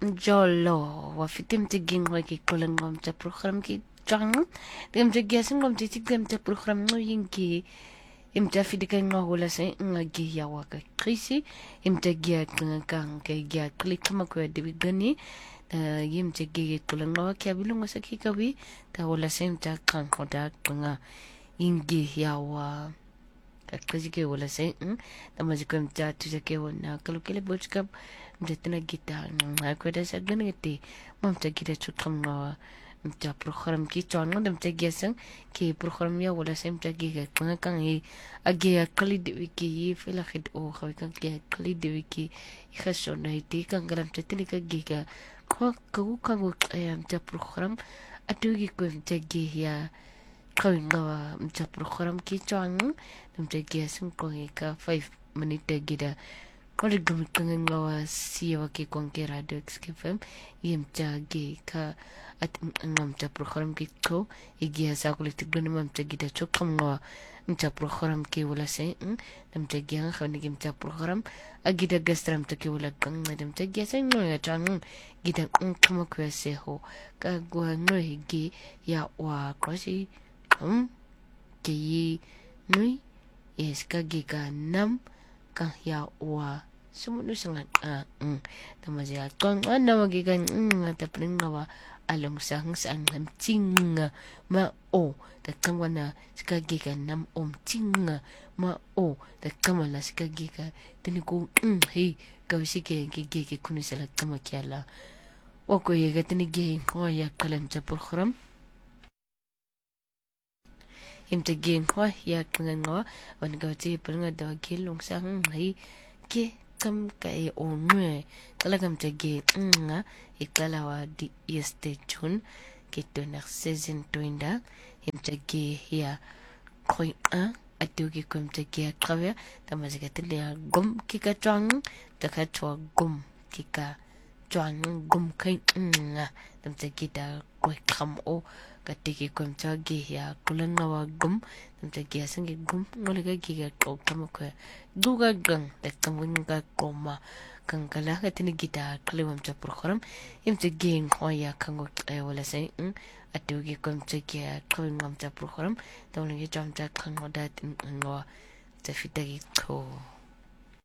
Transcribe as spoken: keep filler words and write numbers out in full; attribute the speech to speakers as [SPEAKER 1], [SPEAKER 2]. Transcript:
[SPEAKER 1] Jolo, wafitim tiging waki kulangom ta program ki jang. Dem ta gasing gom ti tigem ta program no yinki. Im ta fidika ngola se ngagi ya waka krisi. Im ta gia kang ke gia klik kama ko de bigani. Ta yim ta gi kulango ka bilungo sa kikawi. Ta wala se im ta kang hoda nga yingi ya wa. Kasi ke wala se ta majikom ta tu sa ke wona kalukele bochkap. Mtatuna gita ako da sa gana gati mamta gita chukam nga mta program ki chon nga mta gyasang ki program ya wala sa mta giga kanga kang hi agi akali de wiki hi fila khid o khawi kang ki akali de wiki ikhaso na iti kang galam ta tinika giga kwa kagu kagu kaya mta program atu gi ko mta giya kawi nga mta program ki chon nga mta gyasang ko hi ka five minute gida Kali gumikang ngawa siya waki kong ke radio X-K-F M Iem cha ge ka at ngam cha program ki ko Igi sa kulit tiglan mam cha gida chok kam ngawa Mcha program ki wala se Nam cha gia nga khawani gim cha program Agida gastram cha ki wala kang Nam cha gia sa ngoy nga chang Gida ng kamakwa se ho Ka gwa ngoy gi ya wa kwasi Um Ki yi ngoy Yes ka gi ka nam Kang ya wa Sumunod sangat ah mm tamazia kung ano magigan mm tapring ngawa along sang sang lam tinga ma o takang wana skagigan nam om tinga ma o takamala skagiga tiniku mm hey kawsike gigige kunisala tamakyala wako yega tinige ko ya kalam sa program imtagin ko ya kangan ngo wan gawti pernga dawagil long sang hay ke kam kay onwe talagam tagi nga ikalawa di este chun kito na season twinda imtagi ya koy a atugi kum tagi kawya tamazika tilia gum kika chwang taka chwa gum kika chwang gum kay nga tamtagi da koy kam o katiki kum tagi ya kulang nawa gum tamtagi asangi gum ngoliga giga ko kama ko duga gang takamwing ga koma kang kala katini gita kaliwam cha program imte ging hoya kango ay wala say atugi kum tagi kawing ngam cha program tawling jam cha kango datin ngo ta fitagi ko